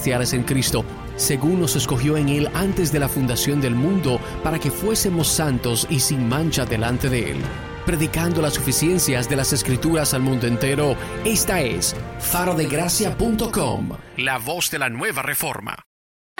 celestiales en Cristo, según nos escogió en Él antes de la fundación del mundo, para que fuésemos santos y sin mancha delante de Él. Predicando las suficiencias de las Escrituras al mundo entero, esta es farodegracia.com, la voz de la nueva reforma.